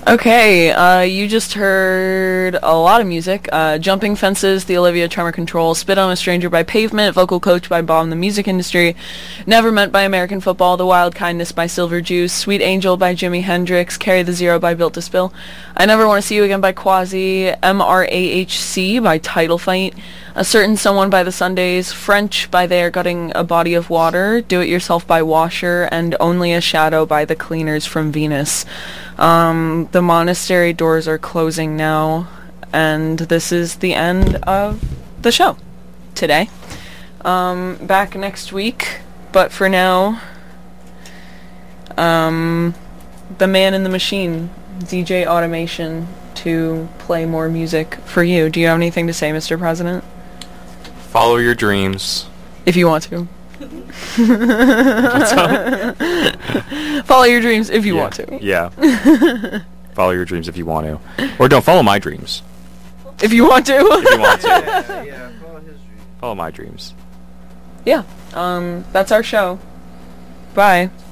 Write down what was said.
Okay, you just heard a lot of music. Jumping Fences, the Olivia Tremor Control, Spit on a Stranger by Pavement, Vocal Coach by Bomb the Music Industry, Never Meant by American Football, The Wild Kindness by Silver Juice, Sweet Angel by Jimi Hendrix, Carry the Zero by Built to Spill, I Never Want to See You Again by Quasi, MRAHC by Title Fight, A Certain Someone by The Sundays, French by They Are Gutting a Body of Water, Do It Yourself by Washer, and Only a Shadow by The Cleaners from Venus. The monastery doors are closing now, and this is the end of the show today. Back next week, but for now, the man in the machine, DJ Automation, to play more music for you. Do you have anything to say, Mr. President? Follow your dreams. If you want to. Follow your dreams if you want to. Yeah. Follow your dreams if you want to. Or don't follow my dreams. If you want to. If you want to. Yeah, follow his dreams. Follow my dreams. Yeah. That's our show. Bye.